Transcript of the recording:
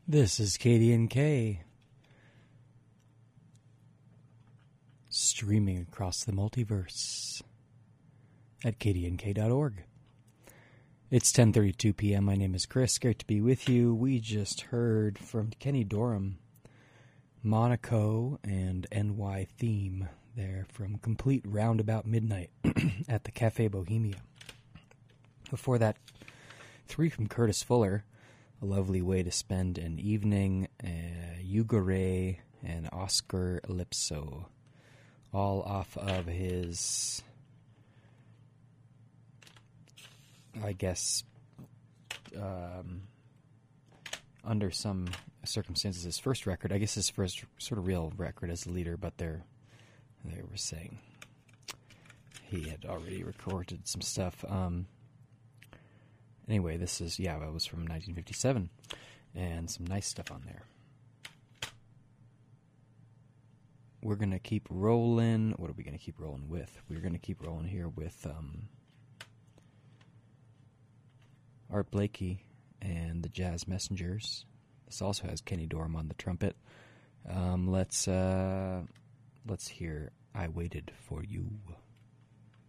This is KDNK, streaming across the multiverse at kdnk.org. It's 10:32 p.m. My name is Chris. Great to be with you. We just heard from Kenny Dorham, Monaco and NY Theme there from Complete Roundabout Midnight at the Cafe Bohemia. Before that, 3 from Curtis Fuller, A Lovely Way to Spend an Evening, Ugare, and Oscar Ellipso, all off of his, I guess, under some circumstances, his first record. I guess his first sort of real record as a leader, but they were saying he had already recorded some stuff. Anyway, this is, it was from 1957, and some nice stuff on there. We're going to keep rolling. What are we going to keep rolling with? We're going to keep rolling here with Art Blakey and the Jazz Messengers. This also has Kenny Dorham on the trumpet. Let's hear I Waited for You.